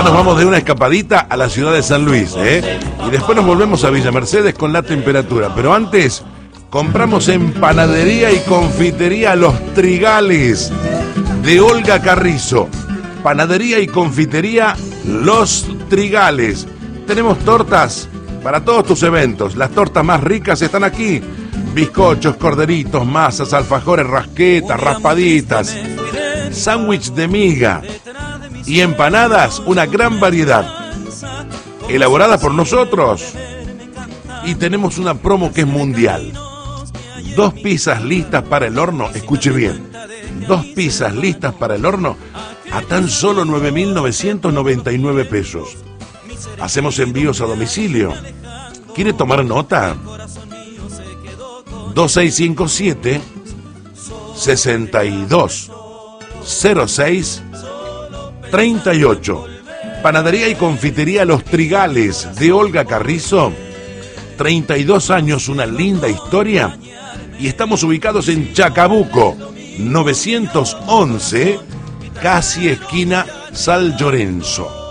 Ya nos vamos de una escapadita a la ciudad de San Luis, y después nos volvemos a Villa Mercedes con la temperatura. Pero antes, compramos en Panadería y Confitería Los Trigales de Olga Carrizo. Panadería y Confitería Los Trigales. Tenemos tortas para todos tus eventos. Las tortas más ricas están aquí. Bizcochos, corderitos, masas, alfajores, rasquetas, raspaditas, sándwich de miga y empanadas, una gran variedad. Elaborada por nosotros. Y tenemos una promo que es mundial. 2 pizzas listas para el horno, escuche bien. 2 pizzas listas para el horno a tan solo 9.999 pesos. Hacemos envíos a domicilio. ¿Quiere tomar nota? 2657 6206 38. Panadería y Confitería Los Trigales de Olga Carrizo. 32 años, una linda historia. Y estamos ubicados en Chacabuco 911, casi esquina San Lorenzo.